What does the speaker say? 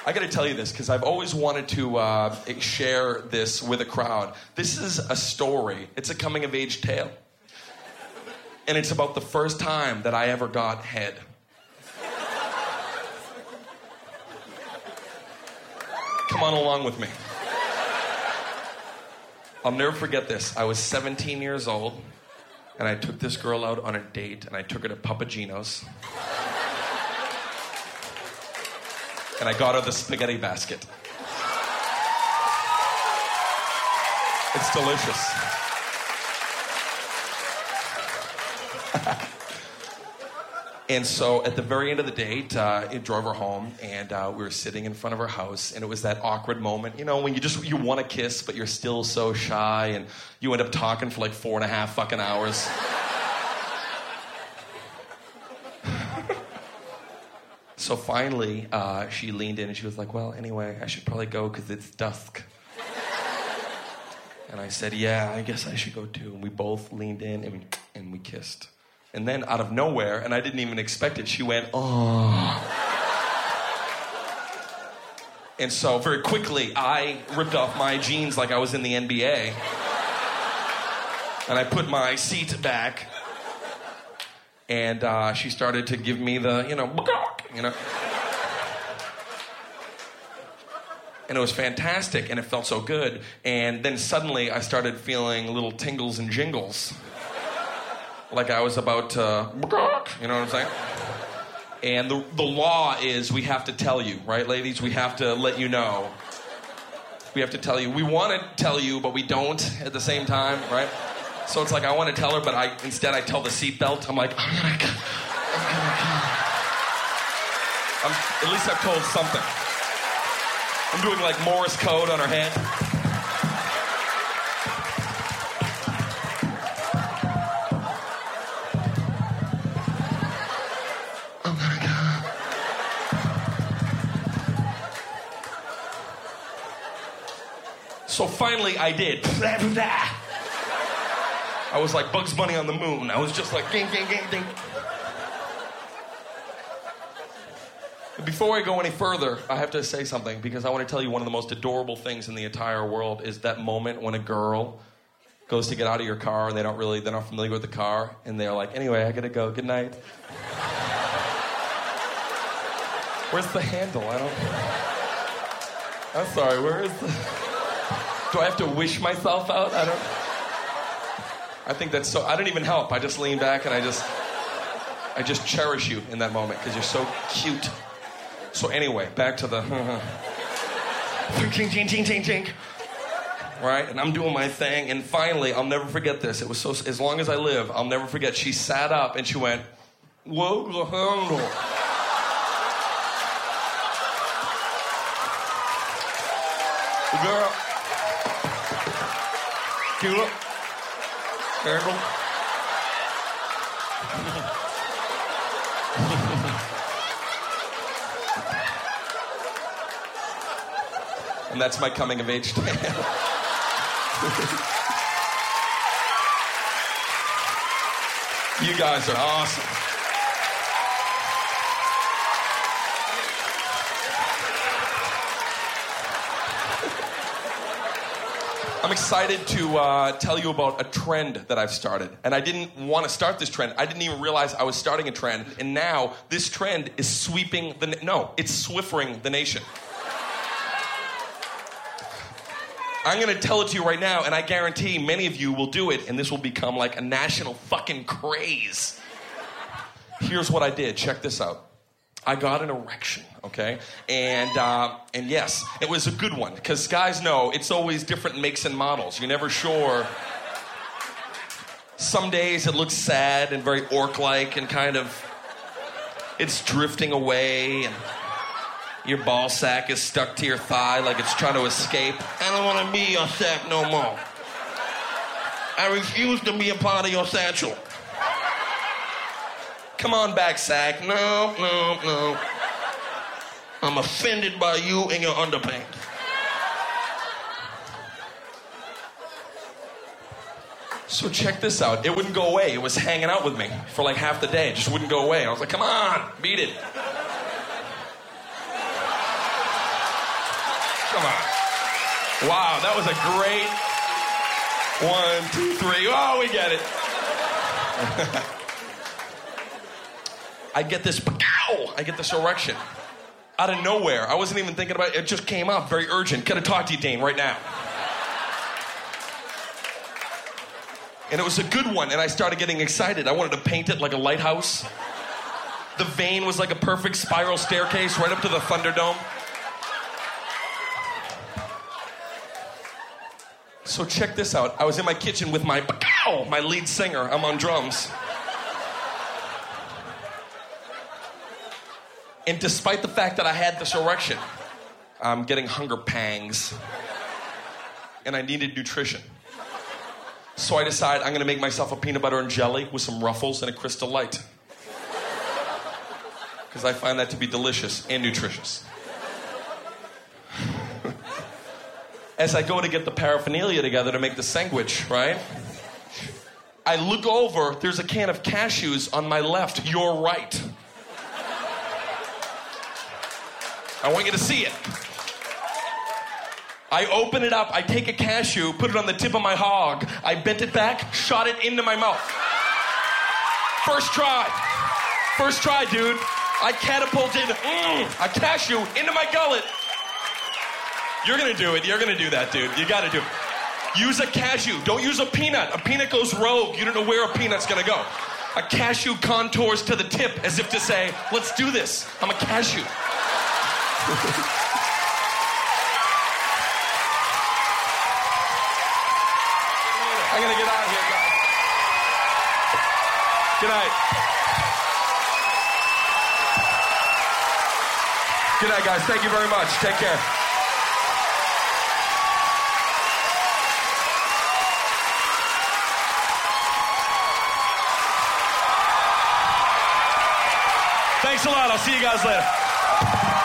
I got to tell you this because I've always wanted to share this with a crowd. This is a story. It's a coming-of-age tale. And it's about the first time that I ever got head. Come on along with me. I'll never forget this. I was 17 years old, and I took this girl out on a date, and I took her to Papagino's. And I got her the spaghetti basket. It's delicious. And so at the very end of the date, it drove her home, and we were sitting in front of her house, and it was that awkward moment, you know, when you want to kiss, but you're still so shy, and you end up talking for like 4.5 fucking hours. So finally, she leaned in and she was like, well, anyway, I should probably go because it's dusk. And I said, yeah, I guess I should go too. And we both leaned in and we kissed. And then out of nowhere, and I didn't even expect it, she went, oh. And so very quickly, I ripped off my jeans like I was in the NBA. And I put my seat back. And she started to give me the, you know. And it was fantastic, and it felt so good. And then suddenly, I started feeling little tingles and jingles. Like I was about to, you know what I'm saying? And the law is we have to tell you, right, ladies? We have to let you know. We have to tell you. We want to tell you, but we don't at the same time, right? So it's like I want to tell her, but instead I tell the seatbelt. I'm like, at least I've told something. I'm doing like Morse code on her head. I'm gonna go. So finally I did. I was like Bugs Bunny on the moon. I was just like, ding, ding, ding, ding. Before I go any further, I have to say something because I want to tell you one of the most adorable things in the entire world is that moment when a girl goes to get out of your car and they're not familiar with the car and they're like, anyway, I gotta go, good night. Where's the handle? I'm sorry, where is the... Do I have to wish myself out? I think that's so... I don't even help. I just lean back and I just cherish you in that moment because you're so cute. So anyway, back to the... Ching, ching, ching, ching, ching. Right? And I'm doing my thing. And finally, I'll never forget this. It was so... As long as I live, I'll never forget. She sat up and she went, whoa, the handle. Girl. Can you look? Handle. And that's my coming of age tale. You guys are awesome. I'm excited to tell you about a trend that I've started. And I didn't want to start this trend. I didn't even realize I was starting a trend. And now this trend is sweeping it's Swiffering the nation. I'm going to tell it to you right now, and I guarantee many of you will do it, and this will become like a national fucking craze. Here's what I did. Check this out. I got an erection, okay? And yes, it was a good one, because guys know it's always different makes and models. You're never sure. Some days it looks sad and very orc-like and kind of, it's drifting away, and your ball sack is stuck to your thigh like it's trying to escape. I don't want to be your sack no more. I refuse to be a part of your satchel. Come on back, sack. No. I'm offended by you and your underpants. So check this out. It wouldn't go away. It was hanging out with me for like half the day. It just wouldn't go away. I was like, come on, beat it. Come on. Wow, that was a great 1, 2, 3. Oh, we get it. I get this erection out of nowhere. I wasn't even thinking about it. It just came out very urgent. Gotta talk to you, Dane, right now. And it was a good one, and I started getting excited. I wanted to paint it like a lighthouse. The vein was like a perfect spiral staircase right up to the Thunderdome. So check this out. I was in my kitchen with my lead singer. I'm on drums. And despite the fact that I had this erection, I'm getting hunger pangs. And I needed nutrition. So I decide I'm going to make myself a peanut butter and jelly with some Ruffles and a Crystal Light. Because I find that to be delicious and nutritious. As I go to get the paraphernalia together to make the sandwich, right? I look over, there's a can of cashews on my left, your right. I want you to see it. I open it up, I take a cashew, put it on the tip of my hog, I bent it back, shot it into my mouth. First try, dude. I catapulted a cashew into my gullet. You're gonna do it, you're gonna do that, dude. You gotta do it. Use a cashew, don't use a peanut. A peanut goes rogue, you don't know where a peanut's gonna go. A cashew contours to the tip as if to say, let's do this, I'm a cashew. I'm gonna get out of here, guys. Good night. Good night, guys. Thank you very much. Take care. Thanks a lot. I'll see you guys later.